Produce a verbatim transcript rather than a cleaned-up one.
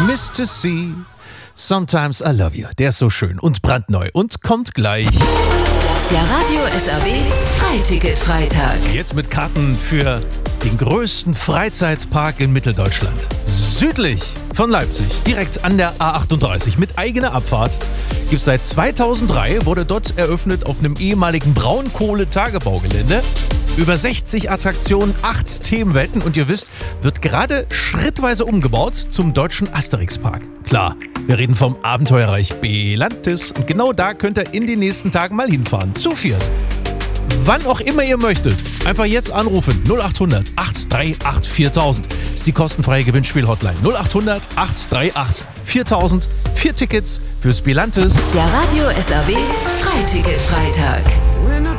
Mister C, Sometimes I Love You. Der ist so schön und brandneu und kommt gleich. Der Radio S R W Freiticket-Freitag. Jetzt mit Karten für den größten Freizeitpark in Mitteldeutschland. Südlich von Leipzig, direkt an der A achtunddreißig mit eigener Abfahrt. Gibt es seit zweitausenddrei, wurde dort eröffnet auf einem ehemaligen Braunkohle-Tagebaugelände. Über sechzig Attraktionen, acht Themenwelten und ihr wisst, wird gerade schrittweise umgebaut zum deutschen Asterix-Park. Klar, wir reden vom Abenteuerreich Belantis und genau da könnt ihr in den nächsten Tagen mal hinfahren. Zu viert. Wann auch immer ihr möchtet. Einfach jetzt anrufen. null acht hundert acht drei acht viertausend ist die kostenfreie Gewinnspiel-Hotline. null acht hundert acht drei acht viertausend. Vier Tickets fürs Belantis. Der Radio S R W Freiticket-Freitag.